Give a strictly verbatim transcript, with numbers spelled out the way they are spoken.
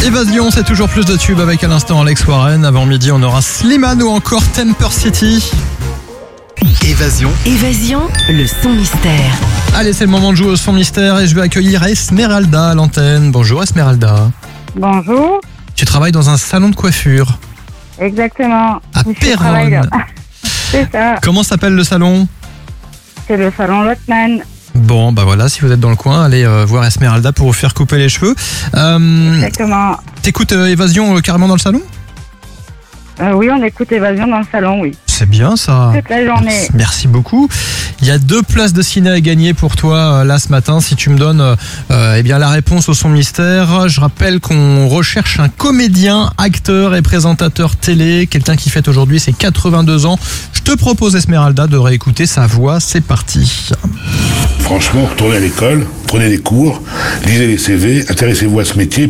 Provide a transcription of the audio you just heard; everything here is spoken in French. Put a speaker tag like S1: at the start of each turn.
S1: Évasion, c'est toujours plus de tubes avec à l'instant Alex Warren. Avant midi, on aura Slimane ou encore Temper City.
S2: Évasion.
S3: Évasion, le son mystère.
S1: Allez, c'est le moment de jouer au son mystère et je vais accueillir Esmeralda à l'antenne. Bonjour Esmeralda.
S4: Bonjour.
S1: Tu travailles dans un salon de coiffure
S4: Exactement.
S1: à
S4: Oui, je travaille
S1: Péronne.
S4: là. C'est ça.
S1: Comment s'appelle le salon ?
S4: C'est le salon Lotman.
S1: Bon, bah voilà, si vous êtes dans le coin, allez euh, voir Esmeralda pour vous faire couper les cheveux. Euh,
S4: Exactement.
S1: T'écoutes euh, Évasion euh, carrément dans le salon ?
S4: Euh, oui, on écoute Évasion dans le salon, oui.
S1: C'est bien ça.
S4: Toute la journée.
S1: Merci, merci beaucoup. Il y a deux places de ciné à gagner pour toi euh, là ce matin si tu me donnes euh, euh, eh bien la réponse au son mystère. Je rappelle qu'on recherche un comédien, acteur et présentateur télé, quelqu'un qui fête aujourd'hui ses quatre-vingt-deux ans. Je te propose Esmeralda de réécouter sa voix. C'est parti.
S5: Franchement, retournez à l'école, prenez des cours, lisez les C V, intéressez-vous à ce métier.